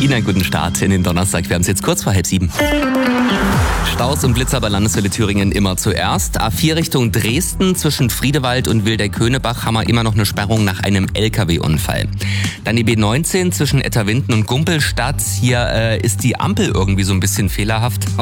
Ihnen einen guten Start in den Donnerstag. Wir haben es jetzt kurz vor 6:30. Staus und Blitzer bei Landeswelle Thüringen immer zuerst. A4 Richtung Dresden zwischen Friedewald und Wildeck-Köhnebach haben wir immer noch eine Sperrung nach einem LKW-Unfall. Dann die B19 zwischen Etterwinden und Gumpelstadt. Hier ist die Ampel irgendwie so ein bisschen fehlerhaft.